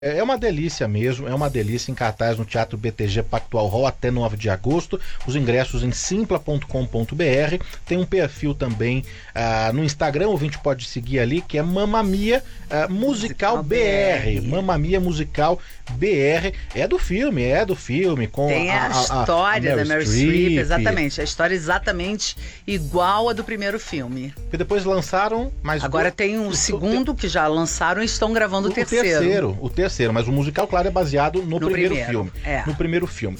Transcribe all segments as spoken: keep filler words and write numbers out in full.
É uma delícia mesmo, é uma delícia em cartaz no Teatro B T G Pactual Hall até nove de agosto. Os ingressos em simpla ponto com ponto br. Tem um perfil também uh, no Instagram, o ouvinte pode seguir ali, que é Mamamia uh, Musical B R. Mamamia Musical B R. É do filme, é do filme. Com Tem a, a, a história a da Meryl Streep, exatamente. A história exatamente igual a do primeiro filme. E depois lançaram mais Agora do... tem um segundo que já lançaram e estão gravando o, o terceiro. terceiro. O terceiro, mas o musical, claro, é baseado no, no primeiro, primeiro filme. É. No primeiro filme.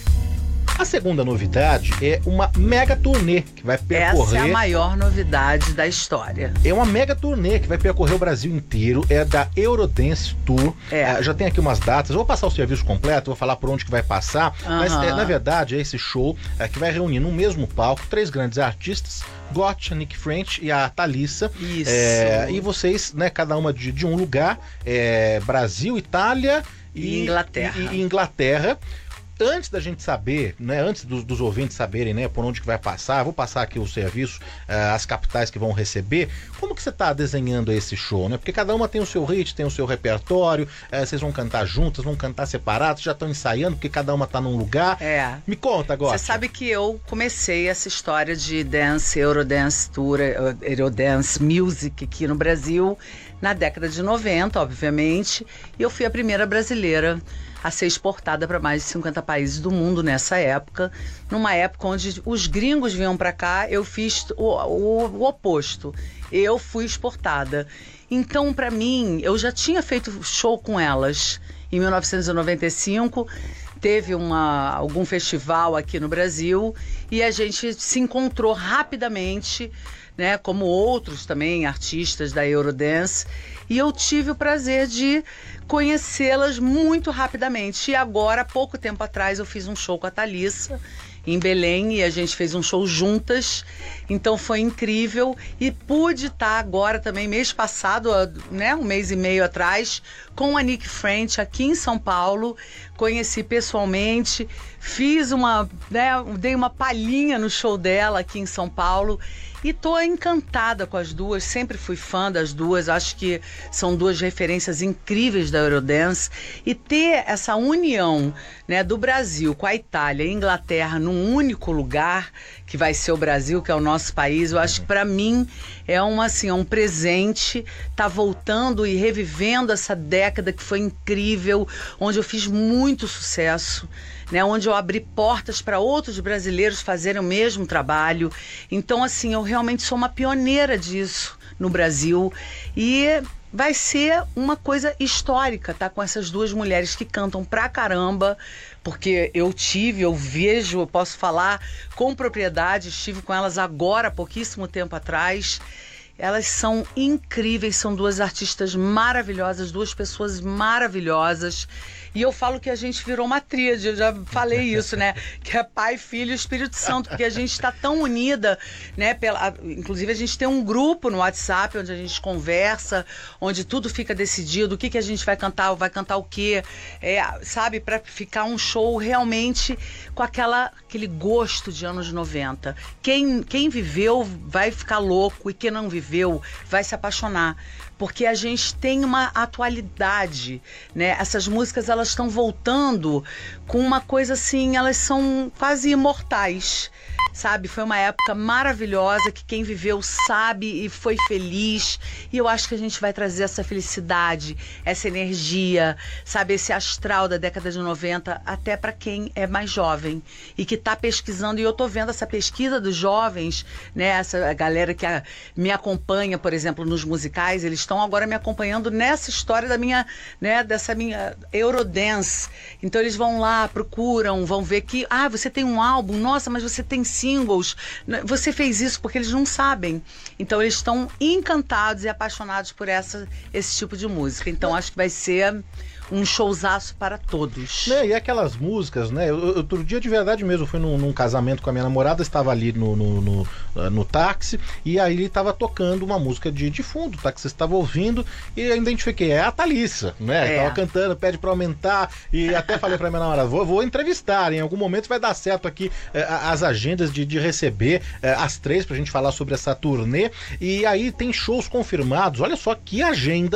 A segunda novidade é uma mega turnê que vai percorrer... Essa é a maior novidade da história. É uma mega turnê que vai percorrer o Brasil inteiro, é da Eurodance Tour. É. Uh, já tem aqui umas datas, eu vou passar o serviço completo, vou falar por onde que vai passar, Uhum. mas é, na verdade é esse show uh, que vai reunir no mesmo palco três grandes artistas, Gotcha, Nick French e a Thalissa. Isso. É, e vocês, né, cada uma de, de um lugar, é, Brasil, Itália e, e Inglaterra. E, e Inglaterra. Antes da gente saber, né, antes dos, dos ouvintes saberem, né, por onde que vai passar, vou passar aqui o serviço, uh, as capitais que vão receber. Como que você está desenhando esse show, né? Porque cada uma tem o seu hit, tem o seu repertório, uh, vocês vão cantar juntas, vão cantar separadas, já estão ensaiando, porque cada uma está num lugar. É. Me conta agora. Você sabe que eu comecei essa história de dance, Eurodance Tour, Eurodance Music aqui no Brasil na década de noventa, obviamente, e eu fui a primeira brasileira a ser exportada para mais de cinquenta países do mundo nessa época, numa época onde os gringos vinham para cá, eu fiz o, o, o oposto, eu fui exportada. Então, para mim, eu já tinha feito show com elas. Em mil novecentos e noventa e cinco, teve uma, algum festival aqui no Brasil e a gente se encontrou rapidamente, né, como outros também artistas da Eurodance, e eu tive o prazer de conhecê-las muito rapidamente. E agora, há pouco tempo atrás, eu fiz um show com a Thalissa em Belém e a gente fez um show juntas, então foi incrível. E pude estar agora também, mês passado, né, um mês e meio atrás, com a Nick French aqui em São Paulo. Conheci pessoalmente, fiz uma, né, dei uma palhinha no show dela aqui em São Paulo. E tô encantada com as duas, sempre fui fã das duas, acho que são duas referências incríveis da Eurodance. E ter essa união, né, do Brasil com a Itália e a Inglaterra num único lugar, que vai ser o Brasil, que é o nosso país, eu acho que para mim é uma, assim, é um presente, tá voltando e revivendo essa década que foi incrível, onde eu fiz muito sucesso, né, onde eu abri portas para outros brasileiros fazerem o mesmo trabalho. Então, assim, eu realmente sou uma pioneira disso no Brasil e vai ser uma coisa histórica, tá? Com essas duas mulheres que cantam pra caramba, porque eu tive, eu vejo, eu posso falar com propriedade, estive com elas agora, há pouquíssimo tempo atrás. Elas são incríveis, são duas artistas maravilhosas, duas pessoas maravilhosas. E eu falo que a gente virou uma tríade, eu já falei isso, né? Que é Pai, Filho e Espírito Santo, porque a gente está tão unida, né? Pela, inclusive a gente tem um grupo no WhatsApp onde a gente conversa, onde tudo fica decidido, o que, que a gente vai cantar, vai cantar o quê, é, sabe? Para ficar um show realmente com aquela, aquele gosto de anos noventa. Quem, quem viveu vai ficar louco e quem não viveu vai se apaixonar. Porque a gente tem uma atualidade, né? Essas músicas, elas estão voltando com uma coisa assim, elas são quase imortais, sabe? Foi uma época maravilhosa que quem viveu sabe e foi feliz. E eu acho que a gente vai trazer essa felicidade, essa energia, sabe? Esse astral da década de noventa até para quem é mais jovem e que está pesquisando. E eu tô vendo essa pesquisa dos jovens, né? Essa galera que a, me acompanha, por exemplo, nos musicais, eles estão agora me acompanhando nessa história da minha, né? Dessa minha Eurodance. Então eles vão lá, procuram, vão ver que, ah, você tem um álbum, nossa, mas você tem singles, você fez isso, porque eles não sabem. Então eles estão encantados e apaixonados por essa, esse tipo de música. Então acho que vai ser um showzaço para todos. Né, e aquelas músicas, né? Eu, eu, outro dia de verdade mesmo, fui num, num casamento com a minha namorada, estava ali no, no, no, no táxi, e aí ele estava tocando uma música de, de fundo, o táxi estava ouvindo, e eu identifiquei, é a Thalissa, né? É. Tava cantando, pede para aumentar, e até falei para minha namorada, vou, vou entrevistar, em algum momento vai dar certo aqui eh, as agendas de, de receber eh, as três pra gente falar sobre essa turnê, e aí tem shows confirmados, olha só que agenda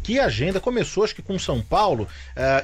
que agenda, começou acho que com São Paulo, uh,